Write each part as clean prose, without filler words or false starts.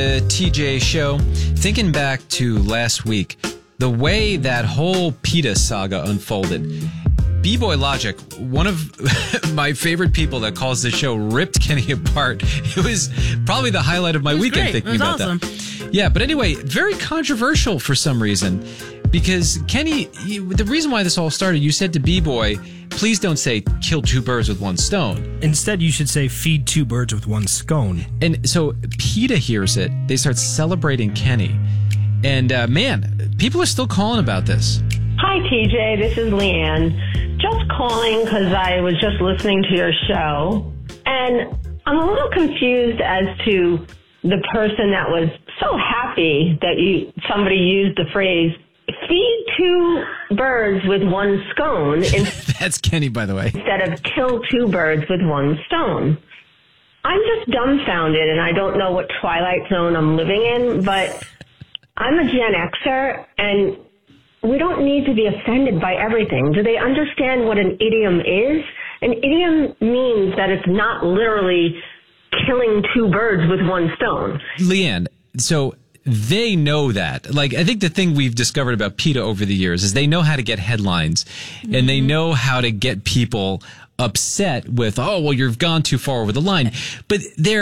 TJ show. Thinking back to last week, the way that whole PETA saga unfolded. B-Boy Logic, one of my favorite people that calls the show, ripped Kenny apart. It was probably the highlight of my weekend thinking about that. Yeah, but anyway, very controversial for some reason. Because Kenny, the reason why this all started, you said to B-Boy, please don't say kill two birds with one stone. Instead, you should say feed two birds with one scone. And so PETA hears it. They start celebrating Kenny. And man, people are still calling about this. Hi, TJ. This is Leanne. Just calling because I was just listening to your show. And I'm a little confused as to the person that was so happy that somebody used the phrase, feed two birds with one scone. That's Kenny, by the way. Instead of kill two birds with one stone. I'm just dumbfounded, and I don't know what twilight zone I'm living in, but I'm a Gen Xer, and we don't need to be offended by everything. Do they understand what an idiom is? An idiom means that it's not literally killing two birds with one stone. Leanne, so they know that. Like, I think the thing we've discovered about PETA over the years is they know how to get headlines, and they know how to get people upset with, oh, well, you've gone too far over the line. But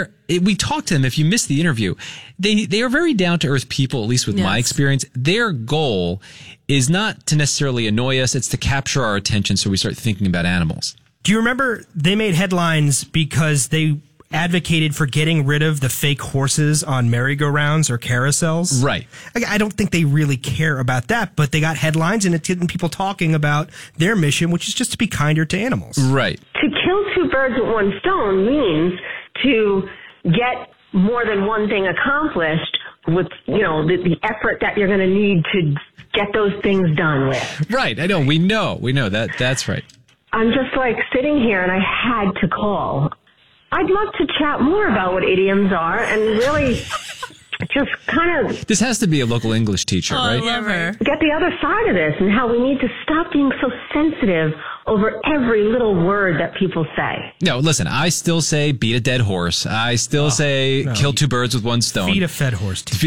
we talked to them. If you missed the interview, they are very down to earth people, at least with my experience. Their goal is not to necessarily annoy us. It's to capture our attention so we start thinking about animals. Do you remember they made headlines because they advocated for getting rid of the fake horses on merry-go-rounds or carousels? Right. I don't think they really care about that, but they got headlines and it's getting people talking about their mission, which is just to be kinder to animals. Right. To kill two birds with one stone means to get more than one thing accomplished with, the effort that you're going to need to get those things done with. Right. I know. We know that. That's right. I'm just sitting here and I had to call. I'd love to chat more about what idioms are and really just kind of... This has to be a local English teacher, right? I love her. Get the other side of this and how we need to stop being so sensitive over every little word that people say. No, listen, I still say beat a dead horse. I still say kill two birds with one stone. Feed a fed horse. But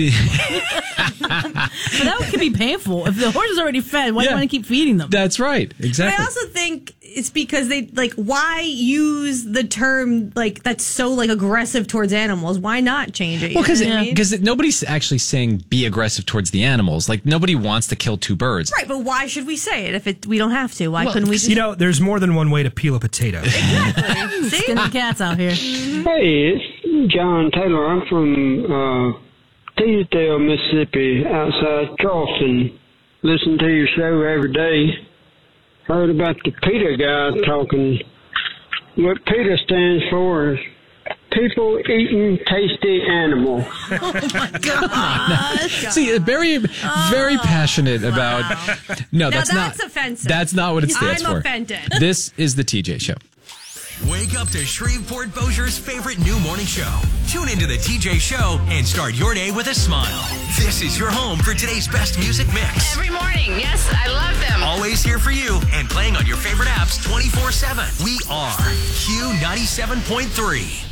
that could be painful. If the horse is already fed, why do you want to keep feeding them? That's right. Exactly. But I also think it's because they, why use the term, that's so, aggressive towards animals? Why not change it? Well, because nobody's actually saying be aggressive towards the animals. Nobody wants to kill two birds. Right, but why should we say it if we don't have to? Why couldn't we just... There's more than one way to peel a potato. Exactly. See? Skinny cats out here. Hey, it's John Taylor. I'm from Teasdale, Mississippi, outside Charleston. Listen to your show every day. Heard about the PETA guy talking. What PETA stands for is people eating tasty animals. Oh, my God. See, very passionate about... No, that's offensive. That's not what it stands for. I'm offended. This is the TJ Show. Wake up to Shreveport Bossier's favorite new morning show. Tune into the TJ Show and start your day with a smile. This is your home for today's best music mix. Every morning, yes, I love them. Always here for you and playing on your favorite apps 24/7. We are Q97.3.